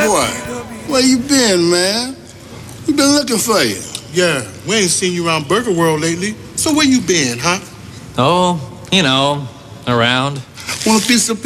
Boy, where you been, man? We been looking for you. Yeah, we ain't seen you around Burger World lately. So where you been, huh? Oh, around. Want a piece of